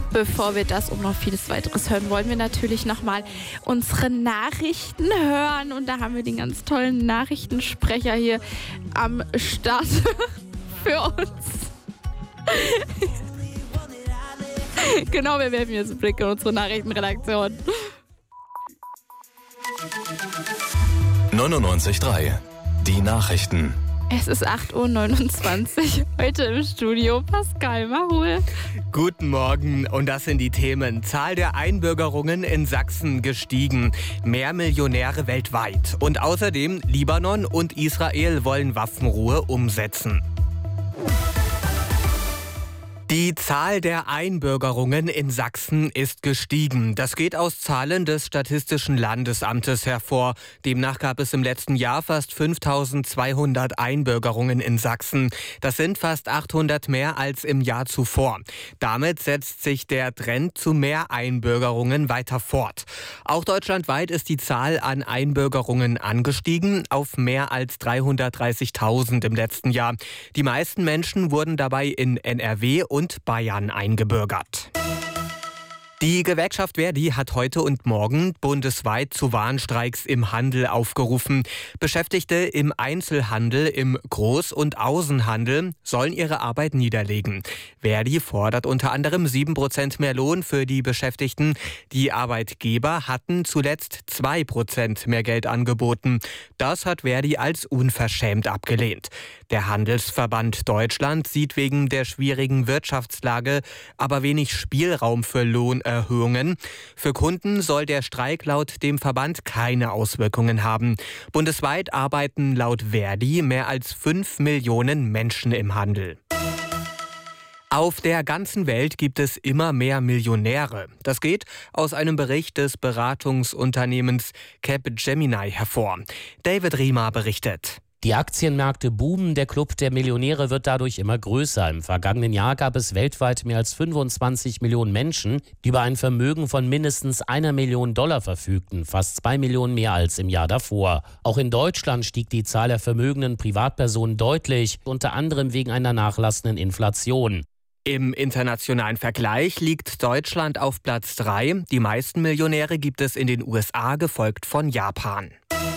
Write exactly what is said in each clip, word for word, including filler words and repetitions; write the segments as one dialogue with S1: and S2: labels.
S1: Bevor wir das und noch vieles weiteres hören, wollen wir natürlich nochmal unsere Nachrichten hören. Und da haben wir den ganz tollen Nachrichtensprecher hier am Start für uns. Genau, wir werfen jetzt einen Blick in unsere Nachrichtenredaktion.
S2: neunundneunzig Komma drei. Die Nachrichten.
S1: Es ist acht Uhr neunundzwanzig. Heute im Studio Pascal Mahul.
S3: Guten Morgen und das sind die Themen. Zahl der Einbürgerungen in Sachsen gestiegen. Mehr Millionäre weltweit. Und außerdem Libanon und Israel wollen Waffenruhe umsetzen. Die Zahl der Einbürgerungen in Sachsen ist gestiegen. Das geht aus Zahlen des Statistischen Landesamtes hervor. Demnach gab es im letzten Jahr fast fünftausendzweihundert Einbürgerungen in Sachsen. Das sind fast achthundert mehr als im Jahr zuvor. Damit setzt sich der Trend zu mehr Einbürgerungen weiter fort. Auch deutschlandweit ist die Zahl an Einbürgerungen angestiegen auf mehr als dreihundertdreißigtausend im letzten Jahr. Die meisten Menschen wurden dabei in N R W und und Bayern eingebürgert. Die Gewerkschaft ver.di hat heute und morgen bundesweit zu Warnstreiks im Handel aufgerufen. Beschäftigte im Einzelhandel, im Groß- und Außenhandel sollen ihre Arbeit niederlegen. ver.di fordert unter anderem sieben Prozent mehr Lohn für die Beschäftigten. Die Arbeitgeber hatten zuletzt zwei Prozent mehr Geld angeboten. Das hat ver.di als unverschämt abgelehnt. Der Handelsverband Deutschland sieht wegen der schwierigen Wirtschaftslage aber wenig Spielraum für Lohnerhöhungen. Für Kunden soll der Streik laut dem Verband keine Auswirkungen haben. Bundesweit arbeiten laut ver.di mehr als fünf Millionen Menschen im Handel. Auf der ganzen Welt gibt es immer mehr Millionäre. Das geht aus einem Bericht des Beratungsunternehmens Capgemini hervor. David Riemer berichtet.
S4: Die Aktienmärkte boomen, der Club der Millionäre wird dadurch immer größer. Im vergangenen Jahr gab es weltweit mehr als fünfundzwanzig Millionen Menschen, die über ein Vermögen von mindestens einer Million Dollar verfügten, fast zwei Millionen mehr als im Jahr davor. Auch in Deutschland stieg die Zahl der vermögenden Privatpersonen deutlich, unter anderem wegen einer nachlassenden Inflation.
S3: Im internationalen Vergleich liegt Deutschland auf Platz drei. Die meisten Millionäre gibt es in den U S A, gefolgt von Japan.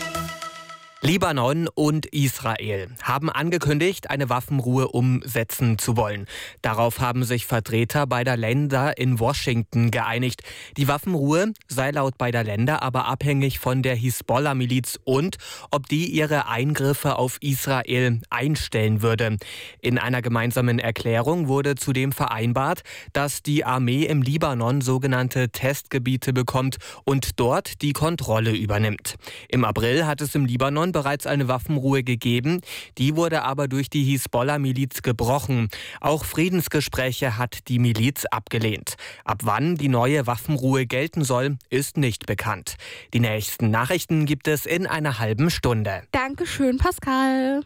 S3: Libanon und Israel haben angekündigt, eine Waffenruhe umsetzen zu wollen. Darauf haben sich Vertreter beider Länder in Washington geeinigt. Die Waffenruhe sei laut beider Länder aber abhängig von der Hisbollah-Miliz und ob die ihre Eingriffe auf Israel einstellen würde. In einer gemeinsamen Erklärung wurde zudem vereinbart, dass die Armee im Libanon sogenannte Testgebiete bekommt und dort die Kontrolle übernimmt. Im April hat es im Libanon bereits eine Waffenruhe gegeben. Die wurde aber durch die Hisbollah-Miliz gebrochen. Auch Friedensgespräche hat die Miliz abgelehnt. Ab wann die neue Waffenruhe gelten soll, ist nicht bekannt. Die nächsten Nachrichten gibt es in einer halben Stunde.
S1: Dankeschön, Pascal.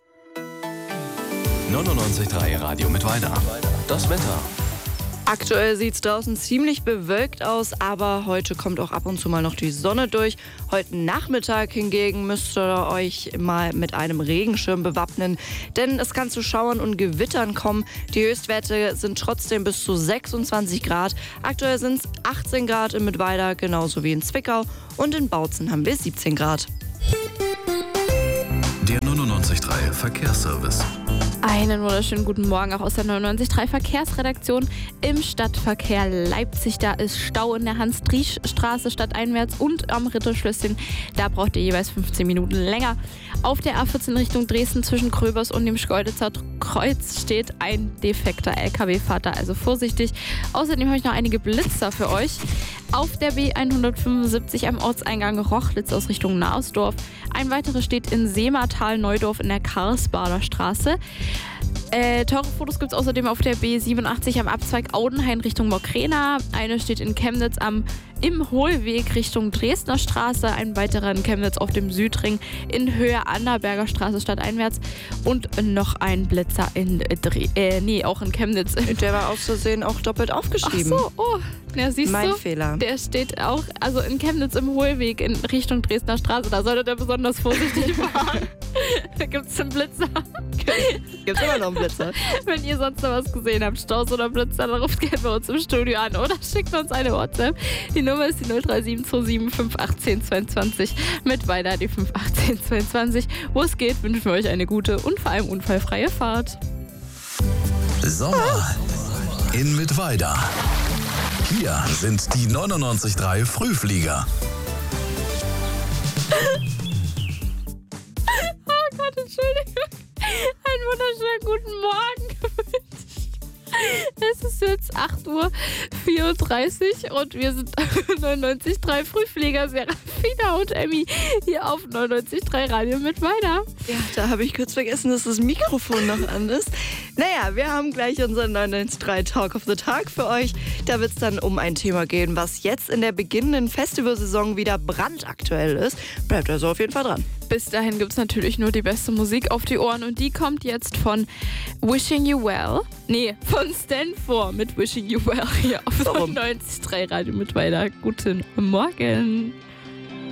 S2: neunundneunzig Komma drei Radio mit Weiter. Das Wetter.
S5: Aktuell sieht es draußen ziemlich bewölkt aus, aber heute kommt auch ab und zu mal noch die Sonne durch. Heute Nachmittag hingegen müsst ihr euch mal mit einem Regenschirm bewappnen, denn es kann zu Schauern und Gewittern kommen. Die Höchstwerte sind trotzdem bis zu sechsundzwanzig Grad. Aktuell sind es achtzehn Grad in Mittweida, genauso wie in Zwickau, und in Bautzen haben wir siebzehn Grad.
S2: Der neunundneunzig Komma drei Verkehrsservice.
S1: Einen wunderschönen guten Morgen auch aus der neunundneunzig Komma drei Verkehrsredaktion im Stadtverkehr Leipzig. Da ist Stau in der Hans-Driesch-Straße stadteinwärts und am Ritterschlösschen. Da braucht ihr jeweils fünfzehn Minuten länger. Auf der A vierzehn Richtung Dresden zwischen Kröbers und dem Schkeuditzer Kreuz steht ein defekter L K W-Fahrt da, also vorsichtig. Außerdem habe ich noch einige Blitzer für euch. Auf der B hundertfünfundsiebzig am Ortseingang Rochlitz aus Richtung Narsdorf. Ein weiterer steht in Seematal-Neudorf in der Karlsbader Straße. Äh, teure Fotos gibt es außerdem auf der B siebenundachtzig am Abzweig Audenhain Richtung Mokrena. Eine steht in Chemnitz am im Hohlweg Richtung Dresdner Straße. Ein weiterer in Chemnitz auf dem Südring in Höhe Annaberger Straße stadteinwärts. Und noch ein Blitzer in Dre äh, nee, auch in Chemnitz.
S5: Der war aus Versehen auch doppelt aufgeschrieben.
S1: Ach so, oh. Ja, siehst
S5: mein
S1: du?
S5: Fehler.
S1: Der steht auch, also in Chemnitz im Hohlweg in Richtung Dresdner Straße. Da solltet ihr besonders vorsichtig fahren. Da gibt's einen Blitzer.
S5: Gibt's immer noch einen Blitzer.
S1: Wenn ihr sonst noch was gesehen habt, Staus oder Blitzer, dann ruft gerne bei uns im Studio an oder schickt uns eine WhatsApp. Die Nummer ist die null drei sieben zwei sieben fünf eins acht zwei zwei mit weiter die fünf acht zwei zwei. Wo es geht, wünschen wir euch eine gute und vor allem unfallfreie Fahrt.
S2: Sommer in Mittweida. Hier sind die neunundneunzig Komma drei Frühflieger.
S1: Oh Gott, Entschuldigung. Einen wunderschönen guten Morgen. Es ist jetzt acht Uhr vierunddreißig und wir sind neunundneunzig Komma drei Frühflieger, Serafina und Emmy hier auf neunundneunzig Komma drei Radio Mittweida.
S5: Ja, da habe ich kurz vergessen, dass das Mikrofon noch an ist. Naja, wir haben gleich unseren neunundneunzig Komma drei Talk of the Tag für euch. Da wird es dann um ein Thema gehen, was jetzt in der beginnenden Festivalsaison wieder brandaktuell ist. Bleibt also auf jeden Fall dran.
S1: Bis dahin gibt es natürlich nur die beste Musik auf die Ohren und die kommt jetzt von Wishing You Well. Nee, von Stand For mit Wishing You Well hier auf neunundneunzig Komma drei Radio Mittweida. Guten Morgen.